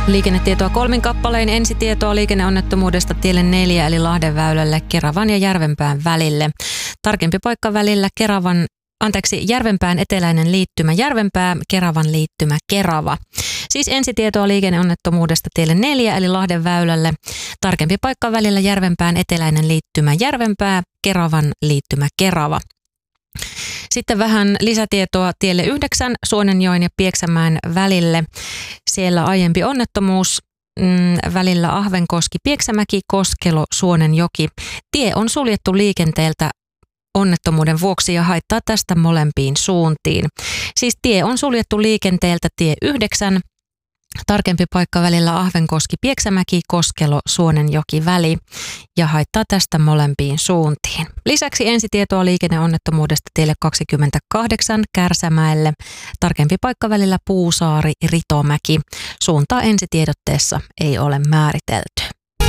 Liikennetietoa 3 kappalein. Ensitietoa liikenneonnettomuudesta tielle 4 eli Lahden väylälle Keravan ja Järvenpään välille. Tarkempi paikka välillä Järvenpään eteläinen liittymä Järvenpää, Keravan liittymä Kerava. Siis ensitietoa liikenneonnettomuudesta tielle 4 eli Lahden väylälle. Tarkempi paikka välillä Järvenpään eteläinen liittymä Järvenpää, Keravan liittymä Kerava. Sitten vähän lisätietoa tielle 9 Suonenjoen ja Pieksämäen välille. Siellä aiempi onnettomuus välillä Ahvenkoski, Pieksämäki, Koskelo, Suonenjoki. Tie on suljettu liikenteeltä onnettomuuden vuoksi ja haittaa tästä molempiin suuntiin. Siis tie on suljettu liikenteeltä tie 9. Tarkempi paikka välillä Ahvenkoski, Pieksämäki, Koskelo, Suonenjoki väli ja haittaa tästä molempiin suuntiin. Lisäksi ensitietoa liikenneonnettomuudesta tielle 28 Kärsämäelle. Tarkempi paikka välillä Puusaari, Ritomäki. Suuntaa ensitiedotteessa ei ole määritelty.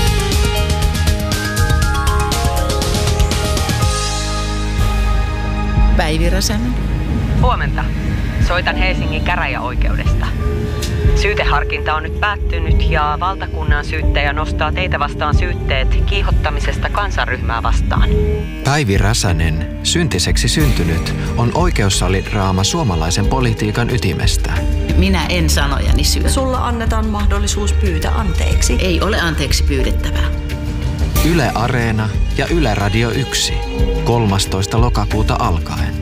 Päivi Räsänen. Huomenta. Soitan Helsingin käräjäoikeudesta. Syyteharkinta on nyt päättynyt ja valtakunnan syyttäjä nostaa teitä vastaan syytteet kiihottamisesta kansanryhmää vastaan. Päivi Räsänen, syntiseksi syntynyt, on oikeussalidraama suomalaisen politiikan ytimestä. Minä en sanojani syö. Sulla annetaan mahdollisuus pyytää anteeksi. Ei ole anteeksi pyydettävää. Yle Areena ja Yle Radio 1. 13. lokakuuta alkaen.